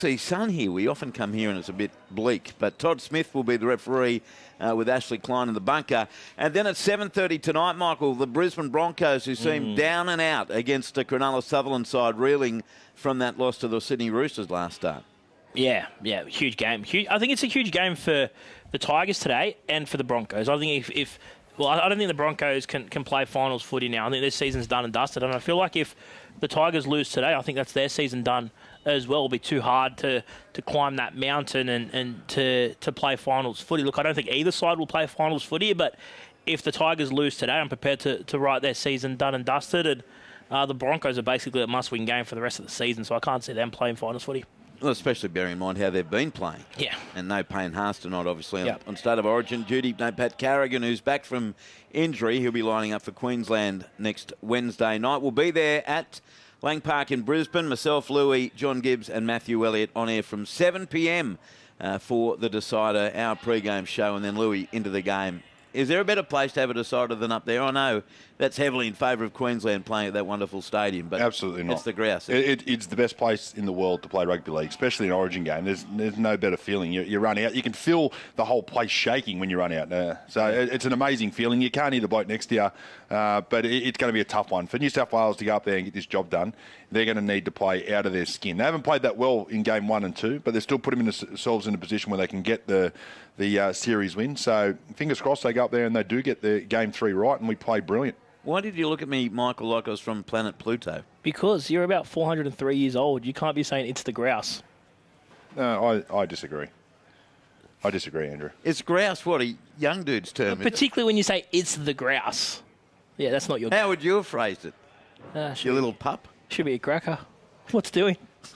See sun here. We often come here and it's a bit bleak, but Todd Smith will be the referee with Ashley Klein in the bunker. And then at 7:30 tonight, Michael, the Brisbane Broncos, who seem down and out against the Cronulla Sutherland side, reeling from that loss to the Sydney Roosters last start. Yeah, huge game. I think it's a huge game for the Tigers today and for the Broncos. I think I don't think the Broncos can play finals footy now. I think their season's done and dusted. And I feel like if the Tigers lose today, I think that's their season done as well. It'll be too hard to climb that mountain and to play finals footy. Look, I don't think either side will play finals footy, but if the Tigers lose today, I'm prepared to write their season done and dusted. And the Broncos are basically a must-win game for the rest of the season, so I can't see them playing finals footy. Well, especially bearing in mind how they've been playing. Yeah. And no Payne Haas tonight, obviously, on State of Origin duty. No Pat Carrigan, who's back from injury. He'll be lining up for Queensland next Wednesday night. We'll be there at Lang Park in Brisbane. Myself, Louis, John Gibbs and Matthew Elliott on air from 7 p.m. For the Decider, our pre-game show, and then Louis into the game. Is there a better place to have a decider than up there? I know that's heavily in favour of Queensland playing at that wonderful stadium, but absolutely not. It's the grouse. It's the best place in the world to play rugby league, especially an Origin game. There's no better feeling. You run out, you can feel the whole place shaking when you run out. So it's an amazing feeling. You can't hear the bloke next to you, but it's going to be a tough one for New South Wales to go up there and get this job done. They're going to need to play out of their skin. They haven't played that well in game 1 and 2, but they're still putting themselves in a position where they can get the series win. So fingers crossed they go up there and they do get the game 3 right, and we play brilliant. Why did you look at me, Michael, like I was from planet Pluto? Because you're about 403 years old. You can't be saying it's the grouse. No, I disagree. I disagree, Andrew. It's grouse, what, a young dude's term? Particularly when you say it's the grouse. Yeah, that's not your... How would you have phrased it? Your little pup? Should be a cracker. What's doing?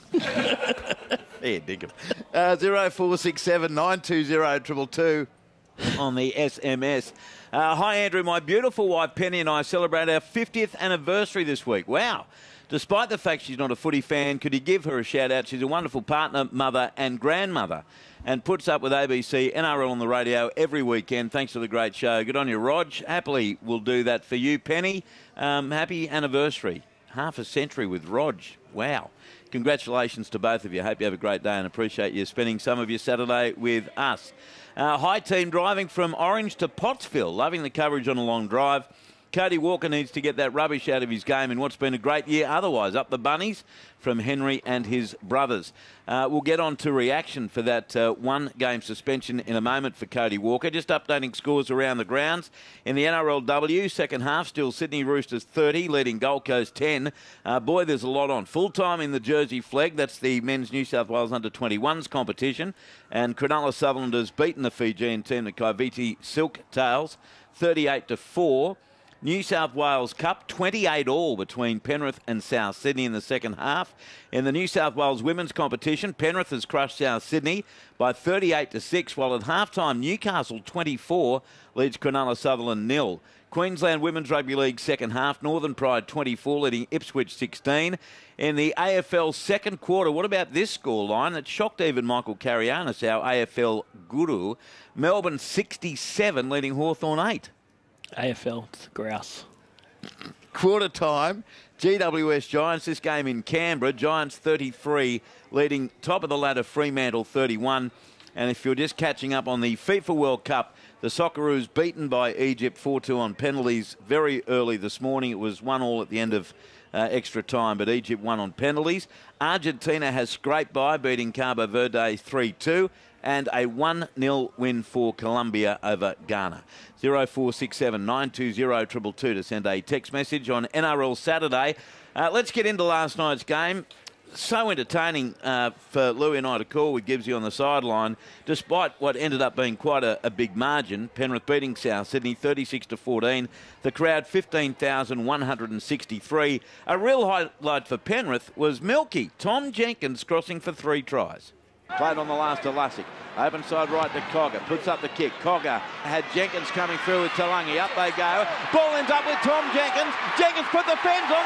Yeah, dig him. 0467 920 222 on the SMS. Hi, Andrew. My beautiful wife, Penny, and I celebrate our 50th anniversary this week. Wow. Despite the fact she's not a footy fan, could you give her a shout-out? She's a wonderful partner, mother and grandmother, and puts up with ABC, NRL on the radio every weekend. Thanks for the great show. Good on you, Rog. Happily we'll do that for you, Penny. Happy anniversary. Half a century with Rog. Wow. Congratulations to both of you. Hope you have a great day and appreciate you spending some of your Saturday with us. Hi, team. Driving from Orange to Pottsville. Loving the coverage on a long drive. Cody Walker needs to get that rubbish out of his game in what's been a great year otherwise. Up the bunnies from Henry and his brothers. We'll get on to reaction for that one-game suspension in a moment for Cody Walker. Just updating scores around the grounds. In the NRLW, second half, still Sydney Roosters 30, leading Gold Coast 10. Boy, there's a lot on. Full-time in the Jersey Flag. That's the men's New South Wales under-21s competition. And Cronulla Sutherland has beaten the Fijian team, the Kaiviti Silk Tails, 38-4. New South Wales Cup, 28 all between Penrith and South Sydney in the second half. In the New South Wales women's competition, Penrith has crushed South Sydney by 38-6, while at halftime Newcastle 24 leads Cronulla Sutherland 0. Queensland Women's Rugby League second half, Northern Pride 24 leading Ipswich 16. In the AFL second quarter, what about this scoreline? It shocked even Michael Carianis, our AFL guru. Melbourne 67 leading Hawthorn 8. AFL, it's the grouse. Quarter time, GWS Giants, this game in Canberra. Giants 33, leading top of the ladder Fremantle 31. And if you're just catching up on the FIFA World Cup, the Socceroos beaten by Egypt 4-2 on penalties very early this morning. It was 1-1 at the end of extra time, but Egypt won on penalties. Argentina has scraped by, beating Cabo Verde 3-2. And a 1-0 win for Colombia over Ghana. 0467 920 222 to send a text message on NRL Saturday. Let's get into last night's game. So entertaining for Louis and I to call with Gibbsy on the sideline, despite what ended up being quite a big margin. Penrith beating South Sydney 36-14. The crowd 15,163. A real highlight for Penrith was Milky Tom Jenkins crossing for 3 tries. Played on the last to Lussick. Open side right to Cogger. Puts up the kick. Cogger had Jenkins coming through with Talangi. Up they go. Ball ends up with Tom Jenkins. Jenkins put the fence on.